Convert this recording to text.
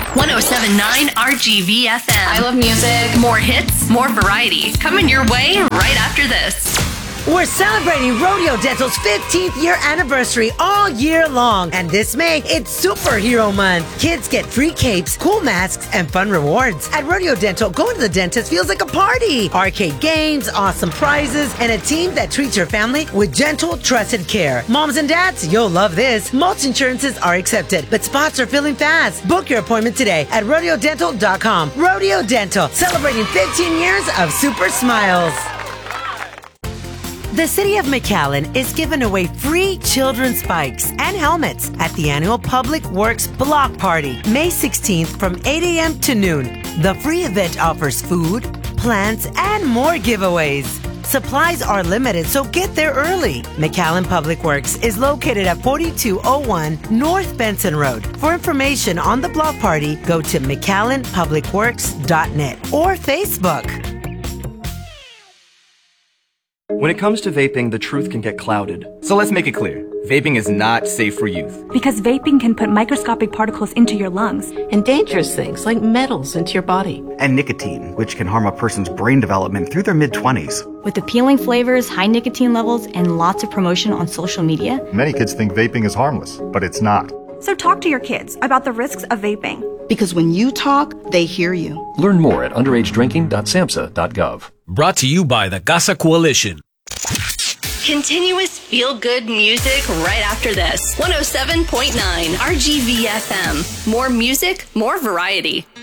107.9 RGV FM. I love music. More hits, more variety. Coming your way right after this. We're celebrating Rodeo Dental's 15th year anniversary all year long. And this May, it's Superhero Month. Kids get free capes, cool masks, and fun rewards. At Rodeo Dental, going to the dentist feels like a party. Arcade games, awesome prizes, and a team that treats your family with gentle, trusted care. Moms and dads, you'll love this. Most insurances are accepted, but spots are filling fast. Book your appointment today at rodeodental.com. Rodeo Dental, celebrating 15 years of super smiles. The City of McAllen is giving away free children's bikes and helmets at the annual Public Works Block Party, May 16th from 8 a.m. to noon. The free event offers food, plants, and more giveaways. Supplies are limited, so get there early. McAllen Public Works is located at 4201 North Benson Road. For information on the block party, go to McAllenPublicWorks.net or Facebook. When it comes to vaping, the truth can get clouded. So let's make it clear. Vaping is not safe for youth. Because vaping can put microscopic particles into your lungs. And dangerous things like metals into your body. And nicotine, which can harm a person's brain development through their mid-20s. With appealing flavors, high nicotine levels, and lots of promotion on social media. Many kids think vaping is harmless, but it's not. So talk to your kids about the risks of vaping. Because when you talk, they hear you. Learn more at underagedrinking.samhsa.gov. Brought to you by the CASA Coalition. Continuous feel-good music right after this. 107.9 RGV FM. More music, more variety.